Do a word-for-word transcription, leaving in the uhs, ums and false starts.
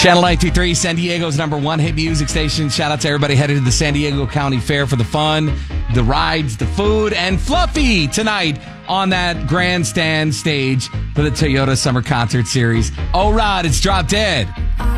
Channel nine two three, San Diego's number one hit music station. Shout out to everybody headed to the San Diego County Fair for the fun, the rides, the food, and Fluffy tonight on that grandstand stage for the Toyota Summer Concert Series. Oh, Rod, it's Drop Dead.